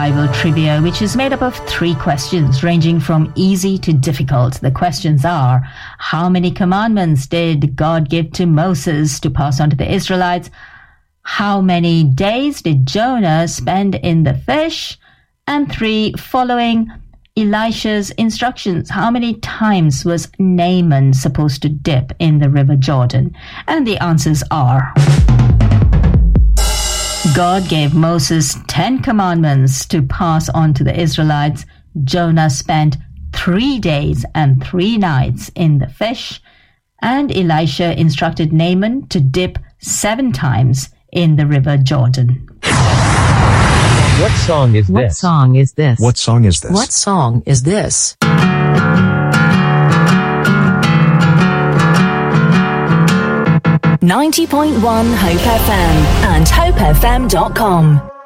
Bible trivia, which is made up of 3 questions ranging from easy to difficult. The questions are: how many commandments did God give to Moses to pass on to the Israelites? How many days did Jonah spend in the fish? And 3, following Elisha's instructions, how many times was Naaman supposed to dip in the River Jordan? And the answers are: God gave Moses 10 commandments to pass on to the Israelites. Jonah spent 3 days and 3 nights in the fish. And Elisha instructed Naaman to dip 7 times in the River Jordan. What song is this? What song is this? What song is this? What song is this? 90.1 Hope FM and hopefm.com.